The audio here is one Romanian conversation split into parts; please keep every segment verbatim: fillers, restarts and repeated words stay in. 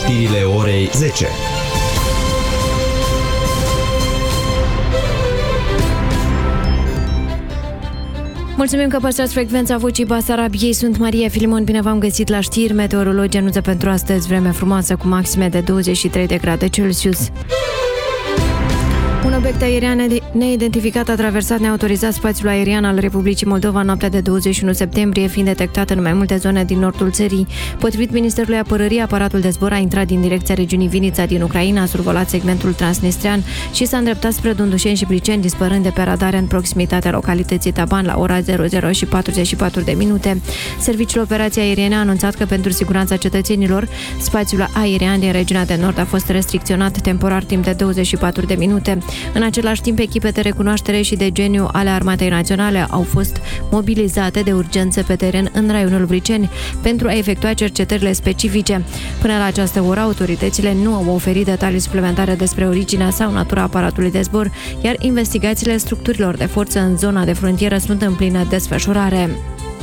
știrile orei zece. Mulțumim că păstrați frecvența Vocii Basarabiei. Sunt Maria Filimon, bine v-am găsit la știri. Meteorologii anunță pentru astăzi vreme frumoasă cu maxime de douăzeci și trei de grade Celsius. Un obiect aerian neidentificat a traversat neautorizat spațiul aerian al Republicii Moldova noaptea de douăzeci și unu septembrie, fiind detectat în mai multe zone din nordul țării. Potrivit Ministerului Apărării, aparatul de zbor a intrat din direcția regiunii Vinița din Ucraina, a survolat segmentul transnistrian și s-a îndreptat spre Dundușeni și Briceni, dispărând de pe radare în proximitatea localității Taban la ora zero zero și patruzeci și patru de minute. Serviciul Operației Aeriene a anunțat că pentru siguranța cetățenilor, spațiul aerian din regiunea de nord a fost restricționat temporar timp de douăzeci și patru de minute. În același timp, echipe de recunoaștere și de geniu ale Armatei Naționale au fost mobilizate de urgență pe teren în raionul Briceni pentru a efectua cercetările specifice. Până la această oră, autoritățile nu au oferit detalii suplimentare despre originea sau natura aparatului de zbor, iar investigațiile structurilor de forță în zona de frontieră sunt în plină desfășurare.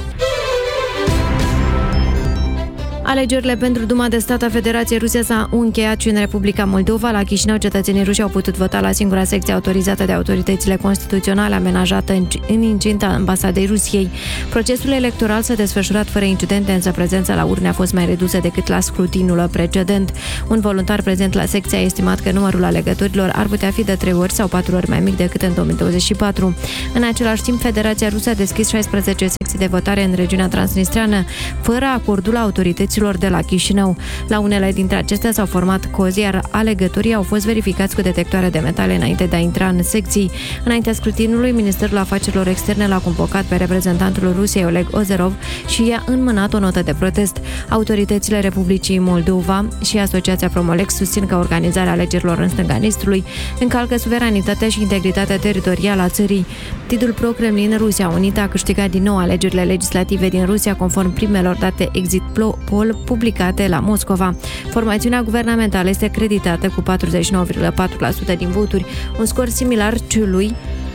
Alegerile pentru Duma de Stat a Federației Ruse s-au încheiat și în Republica Moldova. La Chișinău, cetățenii ruși au putut vota la singura secție autorizată de autoritățile constituționale, amenajată în incinta ambasadei Rusiei. Procesul electoral s-a desfășurat fără incidente, însă prezența la urne a fost mai redusă decât la scrutinul precedent. Un voluntar prezent la secție a estimat că numărul alegătorilor ar putea fi de trei ori sau patru ori mai mic decât în două mii douăzeci și patru. În același timp, Federația Rusă a deschis șaisprezece secții de votare în regiunea transnistreană, fără acordul autorităților de la Chișinău. La unele dintre acestea s-au format cozi, iar alegătorii au fost verificați cu detectoare de metale înainte de a intra în secții. Înaintea scrutinului, Ministerul Afacerilor Externe l-a convocat pe reprezentantul Rusiei, Oleg Ozerov, și i-a înmânat o notă de protest. Autoritățile Republicii Moldova și Asociația Promolex susțin că organizarea alegerilor în stânga Nistrului încalcă suveranitatea și integritatea teritorială a țării. Tidul pro-Kremlin, Rusia Unită, a câștigat din nou alegerile legislative din Rusia, conform primelor date exit poll publicate la Moscova. Formațiunea guvernamentală este creditată cu patruzeci și nouă virgulă patru la sută din voturi, un scor similar celui.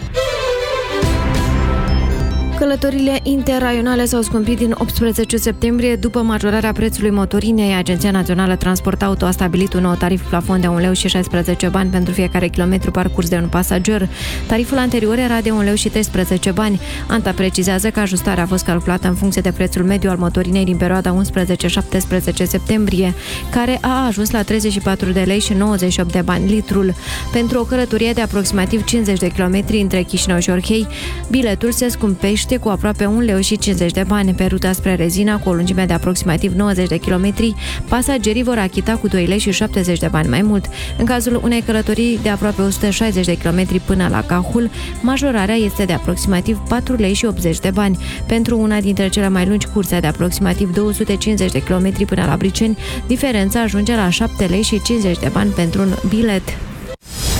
Călătorile interraionale s-au scumpit din optsprezece septembrie după majorarea prețului motorinei. Agenția Națională Transport Auto a stabilit un nou tarif plafon de un leu și șaisprezece bani pentru fiecare kilometru parcurs de un pasager. Tariful anterior era de un leu și treisprezece bani. ANTA precizează că ajustarea a fost calculată în funcție de prețul mediu al motorinei din perioada unsprezece șaptesprezece septembrie, care a ajuns la treizeci și patru de lei și nouăzeci și opt de bani litrul. Pentru o călătorie de aproximativ cincizeci de kilometri între Chișinău și Orhei, biletul se scumpește cu aproape un leu și cincizeci de bani. Pe ruta spre Rezina, cu o lungime de aproximativ nouăzeci de kilometri, pasagerii vor achita cu doi lei și șaptezeci de bani mai mult. În cazul unei călătorii de aproape o sută șaizeci de kilometri până la Cahul, majorarea este de aproximativ patru lei și optzeci de bani. Pentru una dintre cele mai lungi curse de aproximativ două sute cincizeci de kilometri până la Briceni, diferența ajunge la șapte lei și cincizeci de bani pentru un bilet.